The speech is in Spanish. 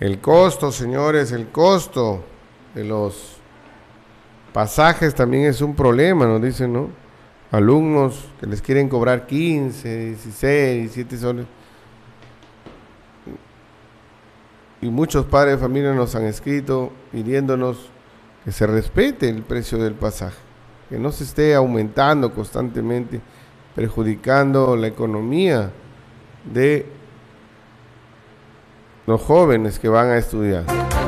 El costo, señores, el costo de los pasajes también es un problema, nos dicen, ¿no? Alumnos que les quieren cobrar 15, 16, 17 soles. Y muchos padres de familia nos han escrito pidiéndonos que se respete el precio del pasaje, que no se esté aumentando constantemente, perjudicando la economía de los jóvenes que van a estudiar.